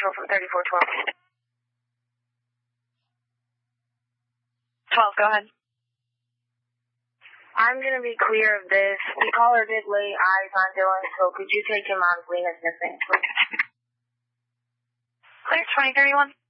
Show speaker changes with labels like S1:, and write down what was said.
S1: Central from 3412.
S2: 12, go ahead.
S1: I'm going to be clear of this. The caller did lay eyes on Dylan, so could you take him on as missing, please?
S2: Clear, 2031.